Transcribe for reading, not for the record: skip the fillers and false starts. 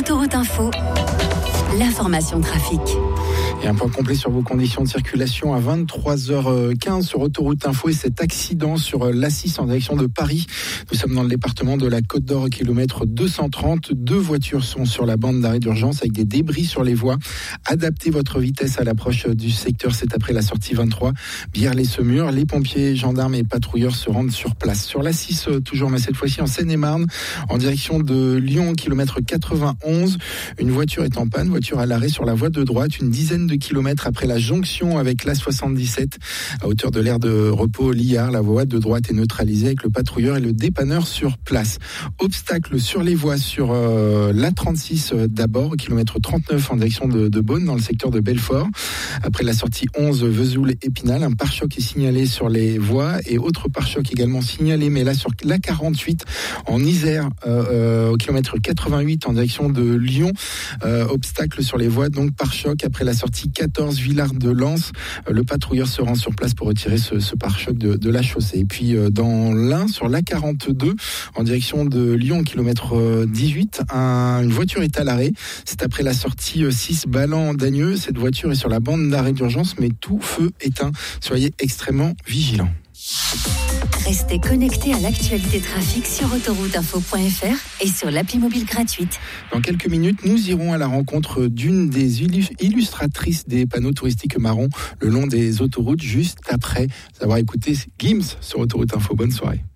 Autoroute Info, l'information trafic. Et un point complet sur vos conditions de circulation à 23h15 sur Autoroute Info et cet accident sur l'A6 en direction de Paris. Nous sommes dans le département de la Côte d'Or, kilomètre 230. 2 voitures sont sur la bande d'arrêt d'urgence avec des débris sur les voies. Adaptez votre vitesse à l'approche du secteur, c'est après la sortie 23. Bière-les-Semurs, les pompiers, gendarmes et patrouilleurs se rendent sur place. Sur l'A6 toujours, mais cette fois-ci en Seine-et-Marne, en direction de Lyon, kilomètre 91. Une voiture est en panne, voiture à l'arrêt sur la voie de droite, une dizaine de kilomètres après la jonction avec l'A77 à hauteur de l'aire de repos Liard. La voie de droite est neutralisée avec le patrouilleur et le dépanneur sur place. Obstacle sur les voies sur l'A36 d'abord, kilomètre 39 en direction de Beaune dans le secteur de Belfort. Après la sortie 11 Vesoul-Épinal, un pare-choc est signalé sur les voies et autre pare-choc également signalé, mais là sur l'A48 en Isère au kilomètre 88 en direction de Lyon. Obstacle sur les voies, donc pare-choc après la sortie 14 Villard de Lens. Le patrouilleur se rend sur place pour retirer ce pare-choc de la chaussée. Et puis dans l'Ain, sur l'A42 en direction de Lyon, kilomètre 18, une voiture est à l'arrêt. C'est après la sortie 6 Ballan-Dagneux. Cette voiture est sur la bande d'arrêt d'urgence, mais tout feu éteint. Soyez extrêmement vigilants. Restez connectés à l'actualité trafic sur autorouteinfo.fr et sur l'appli mobile gratuite. Dans quelques minutes, nous irons à la rencontre d'une des illustratrices des panneaux touristiques marrons le long des autoroutes, juste après avoir écouté Gims sur Autoroute Info. Bonne soirée.